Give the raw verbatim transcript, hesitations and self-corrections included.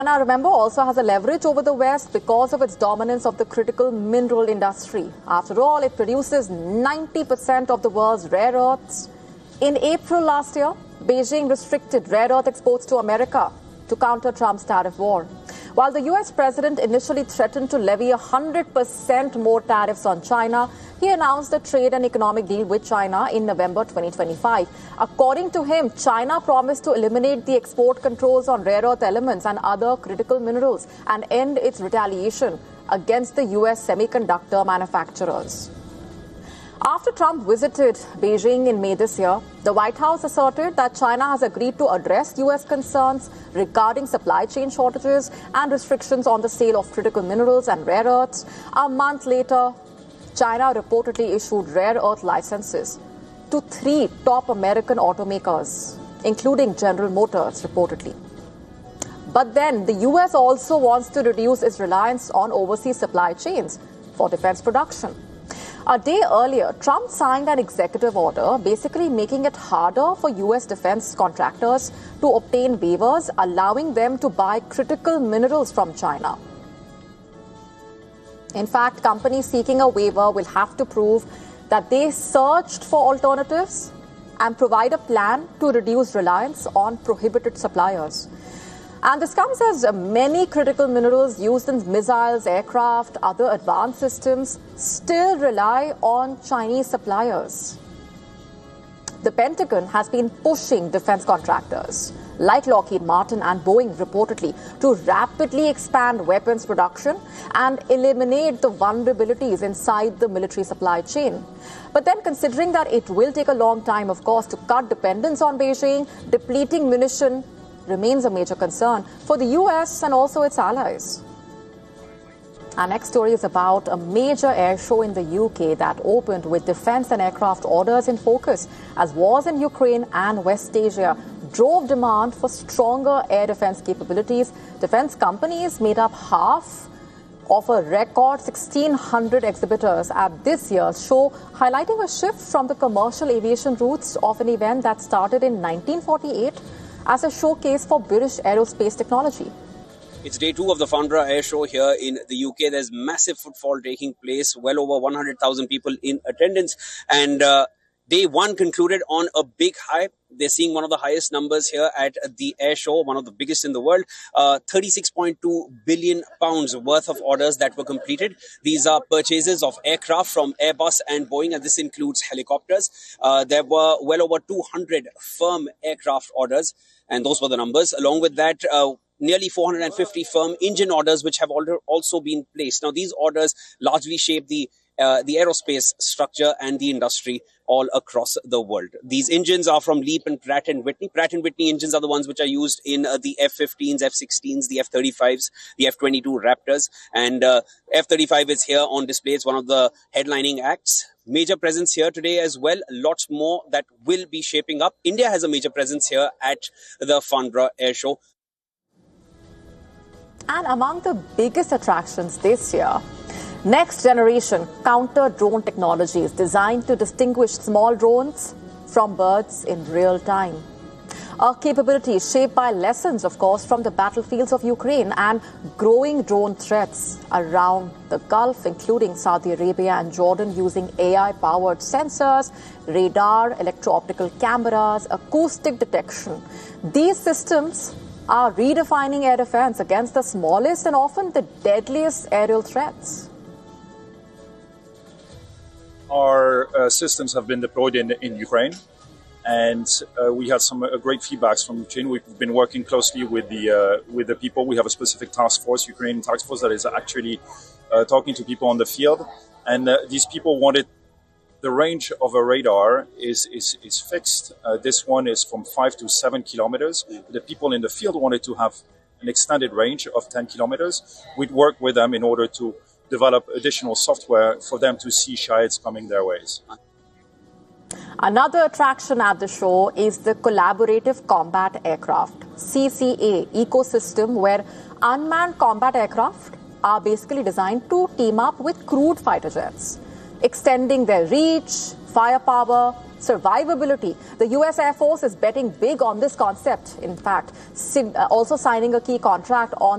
China, remember, also has a leverage over the West because of its dominance of the critical mineral industry. After all, it produces ninety percent of the world's rare earths. In April last year, Beijing restricted rare earth exports to America to counter Trump's tariff war. While the U S president initially threatened to levy one hundred percent more tariffs on China, he announced a trade and economic deal with China in November twenty twenty-five. According to him, China promised to eliminate the export controls on rare earth elements and other critical minerals and end its retaliation against the U S semiconductor manufacturers. After Trump visited Beijing in May this year, the White House asserted that China has agreed to address U S concerns regarding supply chain shortages and restrictions on the sale of critical minerals and rare earths. A month later, China reportedly issued rare earth licenses to three top American automakers, including General Motors, reportedly. But then the U S also wants to reduce its reliance on overseas supply chains for defense production. A day earlier, Trump signed an executive order basically making it harder for U S defense contractors to obtain waivers, allowing them to buy critical minerals from China. In fact, companies seeking a waiver will have to prove that they searched for alternatives and provide a plan to reduce reliance on prohibited suppliers. And this comes as many critical minerals used in missiles, aircraft, other advanced systems still rely on Chinese suppliers. The Pentagon has been pushing defense contractors like Lockheed Martin and Boeing reportedly to rapidly expand weapons production and eliminate the vulnerabilities inside the military supply chain. But then, considering that it will take a long time, of course, to cut dependence on Beijing, depleting munition remains a major concern for the U S and also its allies. Our next story is about a major air show in the U K that opened with defense and aircraft orders in focus as wars in Ukraine and West Asia drove demand for stronger air defense capabilities. Defense companies made up half of a record sixteen hundred exhibitors at this year's show, highlighting a shift from the commercial aviation roots of an event that started in nineteen forty-eight as a showcase for British aerospace technology. It's day two of the Farnborough Air Show here in the U K. There's massive footfall taking place, well over one hundred thousand people in attendance. And uh, day one concluded on a big high. They're seeing one of the highest numbers here at the air show, one of the biggest in the world, uh, thirty-six point two billion pounds worth of orders that were completed. These are purchases of aircraft from Airbus and Boeing, and this includes helicopters. Uh, there were well over two hundred firm aircraft orders, and those were the numbers. Along with that, uh, nearly four hundred fifty firm engine orders, which have also been placed. Now, these orders largely shape the uh, the aerospace structure and the industry all across the world. These engines are from LEAP and Pratt and Whitney. Pratt and Whitney engines are the ones which are used in uh, the F fifteens, F sixteens, the F thirty-fives, the F twenty-two Raptors. And uh, F thirty-five is here on display. It's one of the headlining acts. Major presence here today as well. Lots more that will be shaping up. India has a major presence here at the Farnborough Air Show. And among the biggest attractions this year, next generation counter drone technology is designed to distinguish small drones from birds in real time. A capability shaped by lessons, of course, from the battlefields of Ukraine and growing drone threats around the Gulf, including Saudi Arabia and Jordan, using A I-powered sensors, radar, electro-optical cameras, acoustic detection. These systems are redefining air defense against the smallest and often the deadliest aerial threats. Our uh, systems have been deployed in, in Ukraine, and uh, we had some uh, great feedbacks from Ukraine. We've been working closely with the uh, with the people. We have a specific task force, Ukrainian task force, that is actually uh, talking to people on the field, and uh, these people wanted the range of a radar is is, is fixed. Uh, this one is from five to seven kilometers. The people in the field wanted to have an extended range of ten kilometers. We'd work with them in order to develop additional software for them to see Shaheds coming their ways. Another attraction at the show is the Collaborative Combat Aircraft, C C A ecosystem, where unmanned combat aircraft are basically designed to team up with crewed fighter jets, extending their reach, firepower, survivability. The U S Air Force is betting big on this concept, in fact, also signing a key contract on